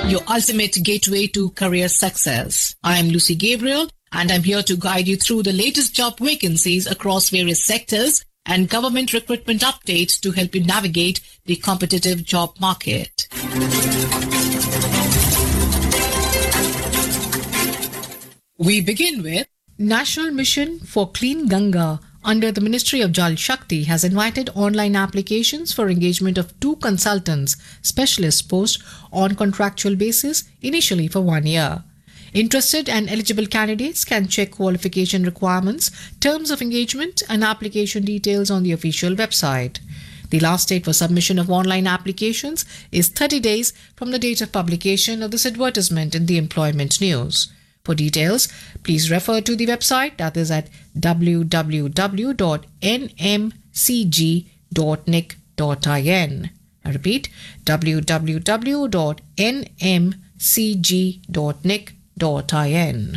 your ultimate gateway to career success. I am Lucy Gabriel, and I'm here to guide you through the latest job vacancies across various sectors and government recruitment updates to help you navigate the competitive job market. We begin with National Mission for Clean Ganga under the Ministry of Jal Shakti has invited online applications for engagement of 2 consultants specialist posts on contractual basis, initially for 1 year. Interested and eligible candidates can check qualification requirements, terms of engagement and application details on the official website. The last date for submission of online applications is 30 days from the date of publication of this advertisement in the Employment News. For details, please refer to the website, that is at www.nmcg.nic.in. I repeat, www.nmcg.nic.in.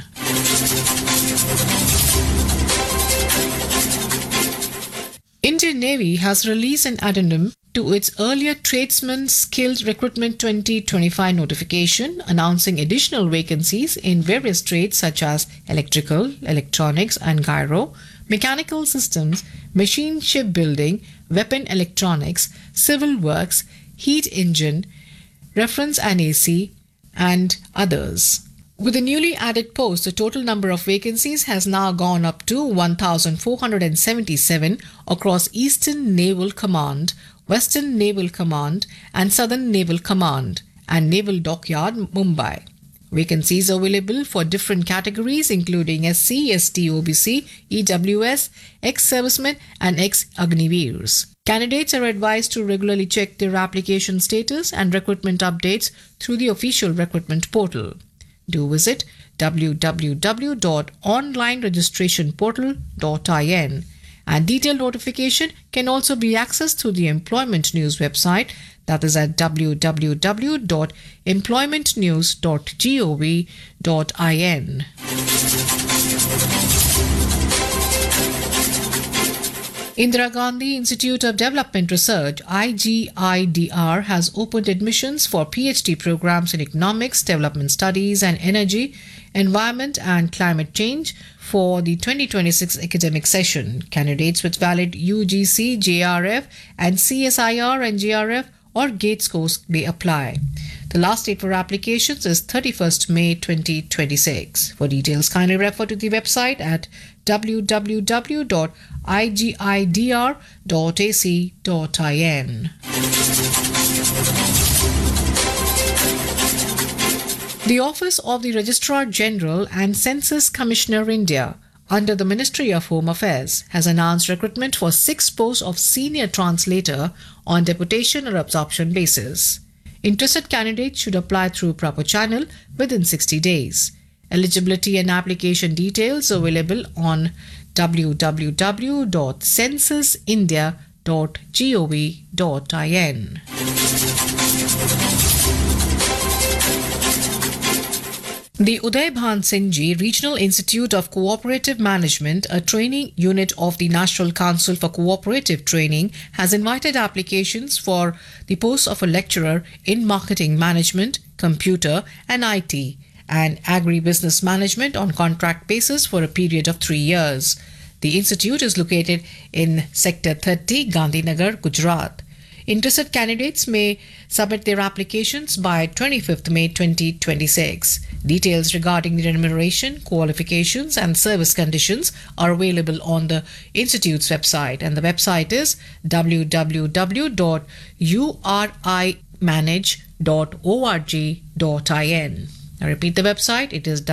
Indian Navy has released an addendum to its earlier Tradesman Skilled Recruitment 2025 notification announcing additional vacancies in various trades such as electrical, electronics and gyro, mechanical systems, machine shipbuilding, weapon electronics, civil works, heat engine, reference and AC, and others. With the newly added posts, the total number of vacancies has now gone up to 1,477 across Eastern Naval Command, Western Naval Command and Southern Naval Command and Naval Dockyard, Mumbai. Vacancies available for different categories including SC, ST, OBC, EWS, ex-servicemen and ex-Agniveers. Candidates are advised to regularly check their application status and recruitment updates through the official recruitment portal. Do visit www.onlineregistrationportal.in, and detailed notification can also be accessed through the Employment News website, that is at www.employmentnews.gov.in. Indira Gandhi Institute of Development Research (IGIDR) has opened admissions for PhD programs in economics, development studies and energy, environment and climate change for the 2026 academic session. Candidates with valid UGC, JRF and CSIR and JRF or GATE scores may apply. The last date for applications is 31st May 2026. For details, kindly refer to the website at www.igidr.ac.in. The Office of the Registrar General and Census Commissioner India under the Ministry of Home Affairs has announced recruitment for 6 posts of senior translator on deputation or absorption basis. Interested candidates should apply through proper channel within 60 days. Eligibility and application details available on www.censusindia.gov.in. The Uday Bhan Singhji Regional Institute of Cooperative Management, a training unit of the National Council for Cooperative Training, has invited applications for the post of a lecturer in marketing management, computer and IT, and agribusiness management on contract basis for a period of 3 years. The institute is located in Sector 30, Gandhinagar, Gujarat. Interested candidates may submit their applications by 25th May 2026. Details regarding the remuneration, qualifications and service conditions are available on the institute's website, and the website is www.urimanage.org.in. I repeat the website, it is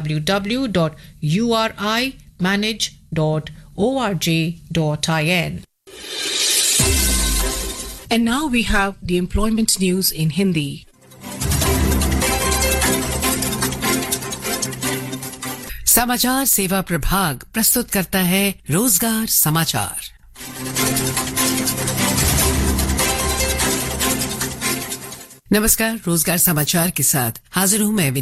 www.urimanage.org.in. And now we have the employment news in Hindi. समाचार सेवा प्रभाग प्रस्तुत करता है रोजगार समाचार। नमस्कार, रोजगार समाचार के साथ हाजिर हूं मैं।